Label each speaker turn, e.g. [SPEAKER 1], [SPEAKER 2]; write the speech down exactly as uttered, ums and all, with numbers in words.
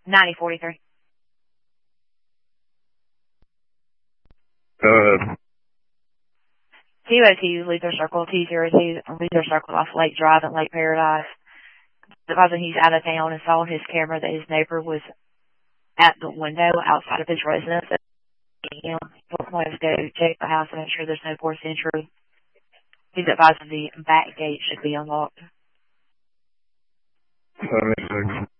[SPEAKER 1] ninety forty-three.
[SPEAKER 2] Uh,
[SPEAKER 1] T O two Luther Circle, T zero two Luther Circle off Lake Drive in Lake Paradise. Because he's out of town and saw on his camera that his neighbor was at the window outside of his residence. You know, let's go check the house and make sure there's no forced entry. He's advised the back gate should be unlocked.
[SPEAKER 2] seventy-six.